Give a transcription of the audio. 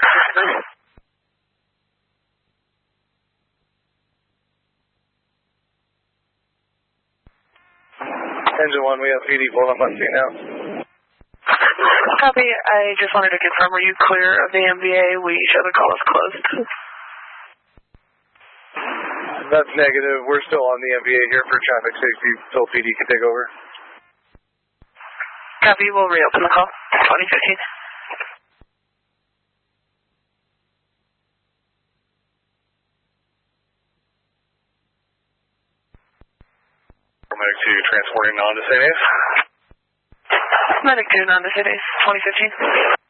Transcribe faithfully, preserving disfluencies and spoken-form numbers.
Engine one, we have P D pulling up on scene now. Copy. I just wanted to confirm, are you clear of the M V A? We show the call is closed. That's negative. We're still on the M V A here for traffic safety until P D can take over. Copy. We'll reopen the call. twenty fifteen. Medic two transporting non-to-cities. Medic two non-to-cities. twenty fifteen.